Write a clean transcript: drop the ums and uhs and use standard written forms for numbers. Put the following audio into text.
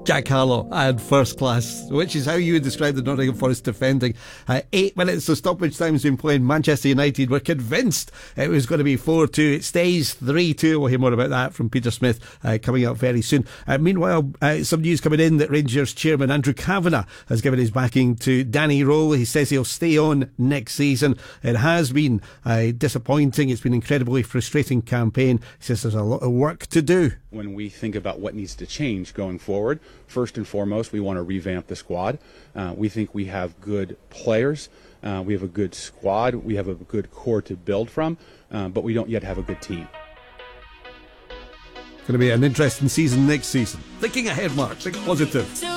Jack Harlow and first class, which is how you would describe the Nottingham Forest defending. 8 minutes of stoppage time has been playing. Manchester United were convinced it was going to be 4-2. It stays 3-2. We'll hear more about that from Peter Smith coming up very soon. Meanwhile, some news coming in that Rangers chairman Andrew Kavanagh has given his backing to Danny Rowe. He says he'll stay on next season. It has been disappointing. It's been an incredibly frustrating campaign. He says there's a lot of work to do. When we think about what needs to change going forward, first and foremost, we want to revamp the squad. We think we have good players. We have a good squad. We have a good core to build from, but we don't yet have a good team. Going to be an interesting season next season. Thinking ahead, Mark. Think positive.